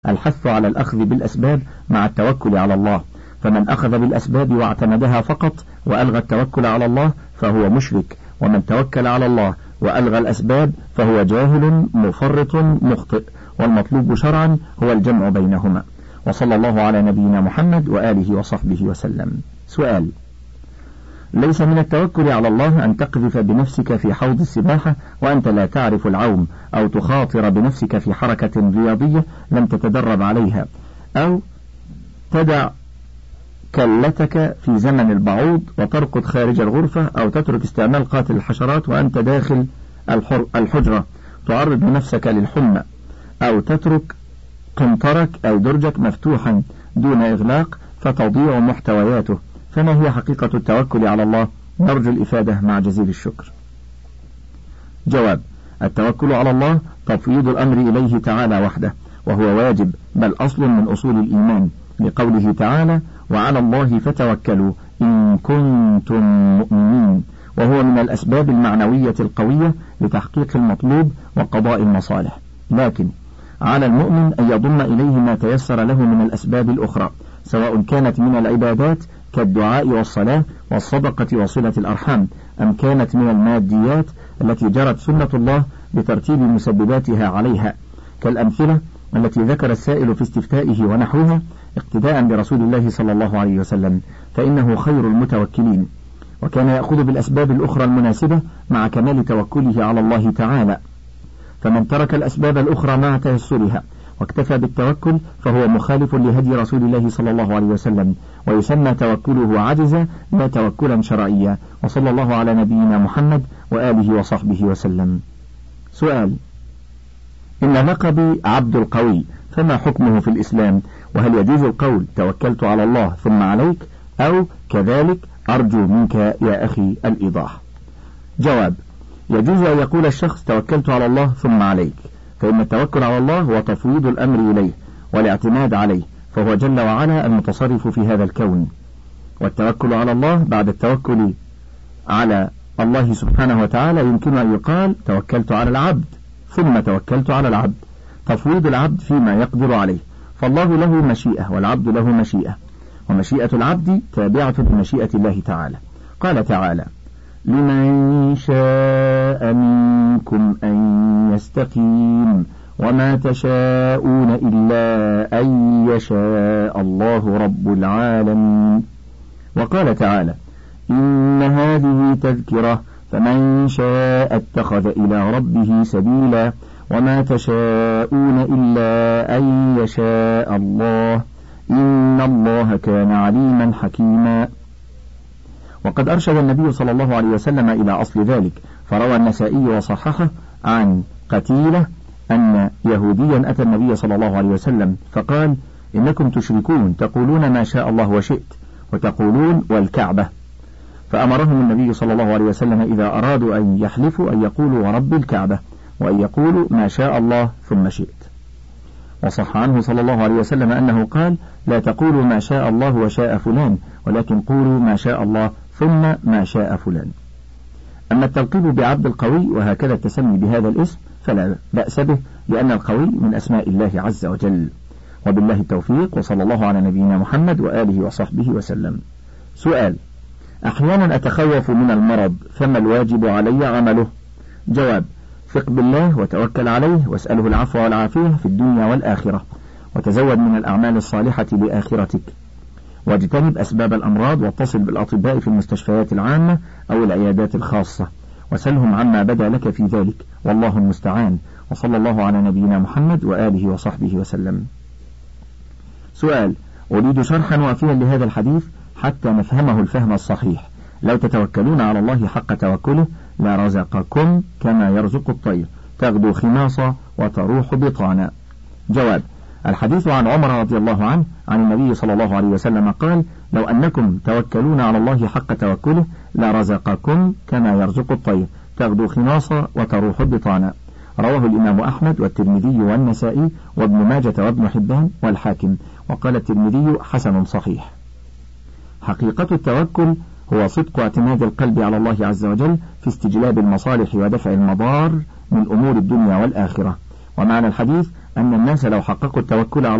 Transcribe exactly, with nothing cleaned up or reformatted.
الحث على الأخذ بالأسباب مع التوكل على الله، فمن أخذ بالأسباب واعتمدها فقط وألغى التوكل على الله فهو مشرك، ومن توكل على الله وألغى الأسباب فهو جاهل مفرط مخطئ، والمطلوب شرعا هو الجمع بينهما. وصلى الله على نبينا محمد وآله وصحبه وسلم. سؤال: ليس من التوكل على الله أن تقذف بنفسك في حوض السباحة وأنت لا تعرف العوم، أو تخاطر بنفسك في حركة رياضية لم تتدرب عليها، أو تدع كلتك في زمن البعوض وترقد خارج الغرفة، أو تترك استعمال قاتل الحشرات وأنت داخل الحجرة تعرض نفسك للحمى، أو تترك قنطرك أو درجك مفتوحا دون إغلاق فتضيع محتوياته. فما هي حقيقة التوكل على الله؟ نرجو الإفادة مع جزيل الشكر. جواب: التوكل على الله تفويض الأمر إليه تعالى وحده، وهو واجب بل أصل من أصول الإيمان، لقوله تعالى: وعلى الله فتوكلوا إن كنتم مؤمنين، وهو من الأسباب المعنوية القوية لتحقيق المطلوب وقضاء المصالح. لكن على المؤمن أن يضم إليه ما تيسر له من الأسباب الأخرى، سواء كانت من العبادات كالدعاء والصلاة والصدقة وصلة الأرحام، أم كانت من الماديات التي جرت سنة الله بترتيب مسبباتها عليها، كالأمثلة التي ذكر السائل في استفتائه ونحوها، اقتداء برسول الله صلى الله عليه وسلم، فإنه خير المتوكلين، وكان يأخذ بالأسباب الأخرى المناسبة مع كمال توكله على الله تعالى. فمن ترك الأسباب الأخرى مع تيسرها واكتفى بالتوكل فهو مخالف لهدي رسول الله صلى الله عليه وسلم، ويسمى توكله عجزا لا توكلا شرعيا. وصلى الله على نبينا محمد وآله وصحبه وسلم. سؤال: إن لقبي عبد القوي، فما حكمه في الإسلام؟ وهل يجوز القول توكلت على الله ثم عليك، أو كذلك؟ أرجو منك يا أخي الإيضاح. جواب: يجوز أن يقول الشخص توكلت على الله ثم عليك، فإن التوكل على الله هو تفويض الأمر إليه والاعتماد عليه، فهو جل وعلا المتصرف في هذا الكون. والتوكل على الله بعد التوكل على الله سبحانه وتعالى يمكن أن يقال توكلت على العبد ثم توكلت على العبد، تفويض العبد فيما يقدر عليه، فالله له مشيئة والعبد له مشيئة، ومشيئة العبد تابعة لمشيئة الله تعالى. قال تعالى: لمن شاء منكم أن يستقيم وما تشاءون إلا أن يشاء الله رب العالمين. وقال تعالى: إن هذه تذكرة فمن شاء اتخذ إلى ربه سبيلا وما تشاءون إلا أن يشاء الله إن الله كان عليما حكيما. وقد أرشد النبي صلى الله عليه وسلم إلى أصل ذلك، فروى النسائي وصححه عن قتيلة أن يهوديا أتى النبي صلى الله عليه وسلم فقال: إنكم تشركون تقولون ما شاء الله وشئت وتقولون والكعبة، فأمرهم النبي صلى الله عليه وسلم إذا أرادوا أن يحلفوا أن يقولوا ورب الكعبة، وأن يقولوا ما شاء الله ثم شئت. وصح عنه صلى الله عليه وسلم أنه قال: لا تقولوا ما شاء الله وشاء فلان، ولكن قولوا ما شاء الله ثم ما شاء فلان. أما التلقيب بعبد القوي وهكذا التسمي بهذا الاسم فلا بأس به، لأن القوي من أسماء الله عز وجل. وبالله التوفيق، وصلى الله على نبينا محمد وآله وصحبه وسلم. سؤال: أحيانا أتخوف من المرض، فما الواجب علي عمله؟ جواب: ثق بالله وتوكل عليه واسأله العفو والعافية في الدنيا والآخرة، وتزود من الأعمال الصالحة لآخرتك، واجتنب أسباب الأمراض، واتصل بالأطباء في المستشفيات العامة أو العيادات الخاصة، وسلهم عما بدا لك في ذلك، والله المستعان. وصلى الله على نبينا محمد وآله وصحبه وسلم. سؤال: أريد شرحا وافيا لهذا الحديث حتى نفهمه الفهم الصحيح. لو تتوكلون على الله حق توكله لرزقكم كما يرزق الطير تغدو خماصا وتروح بطانا. جواب: الحديث عن عمر رضي الله عنه عن النبي صلى الله عليه وسلم قال: لو أنكم توكلون على الله حق توكله لرزقكم كما يرزق الطير تغدو خماصا وتروح بطانا. رواه الإمام أحمد والترمذي والنسائي وابن ماجة وابن حبان والحاكم، وقال الترمذي حسن صحيح. حقيقة التوكل هو صدق اعتماد القلب على الله عز وجل في استجلاب المصالح ودفع المضار من أمور الدنيا والآخرة. ومعنى الحديث أن الناس لو حققوا التوكل على